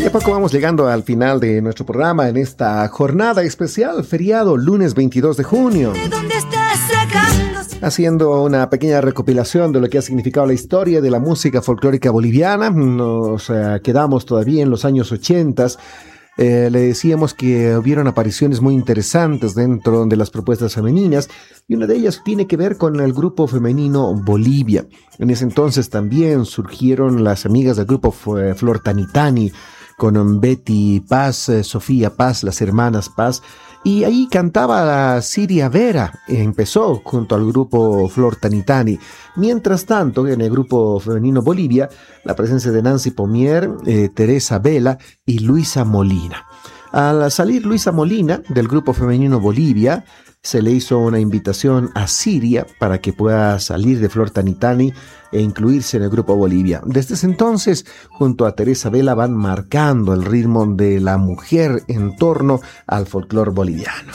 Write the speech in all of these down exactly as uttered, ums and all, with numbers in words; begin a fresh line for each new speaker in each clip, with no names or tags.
a poco vamos llegando al final de nuestro programa en esta jornada especial, feriado, lunes veintidós de junio.
¿De dónde estás sacando?
Haciendo una pequeña recopilación de lo que ha significado la historia de la música folclórica boliviana. Nos eh, quedamos todavía en los años ochentas. Eh, le decíamos que hubieron apariciones muy interesantes dentro de las propuestas femeninas y una de ellas tiene que ver con el grupo femenino Bolivia. En ese entonces también surgieron las amigas del grupo Flor Tanitani con Betty Paz, eh, Sofía Paz, las hermanas Paz, y ahí cantaba Siria Vera, empezó junto al grupo Flor Tanitani. Mientras tanto, en el grupo femenino Bolivia, la presencia de Nancy Pomier, eh, Teresa Vela y Luisa Molina. Al salir Luisa Molina del grupo femenino Bolivia, se le hizo una invitación a Siria para que pueda salir de Flor Tanitani e incluirse en el grupo Bolivia. Desde ese entonces, junto a Teresa Vela, van marcando el ritmo de la mujer en torno al folclore boliviano.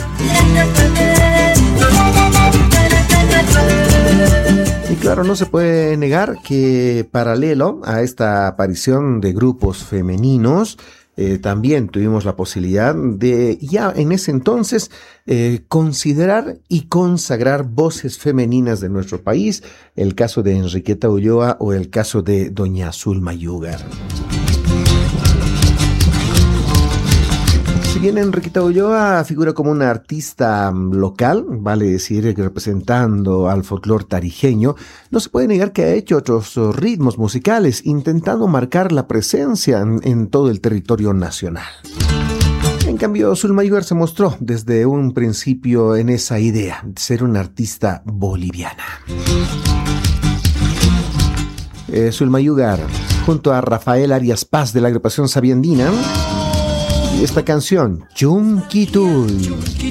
Y claro, no se puede negar que paralelo a esta aparición de grupos femeninos, Eh, también tuvimos la posibilidad de, ya en ese entonces, eh, considerar y consagrar voces femeninas de nuestro país, el caso de Enriqueta Ulloa o el caso de Doña Zulma Yugar. Si bien Enriqueta Ulloa figura como una artista local, vale decir, representando al folclore tarijeño, no se puede negar que ha hecho otros ritmos musicales, intentando marcar la presencia en, en todo el territorio nacional. En cambio, Zulma Yugar se mostró desde un principio en esa idea de ser una artista boliviana. Eh, Zulma Yugar, junto a Rafael Arias Paz de la agrupación Sabiandina, y esta canción, Chunquituy.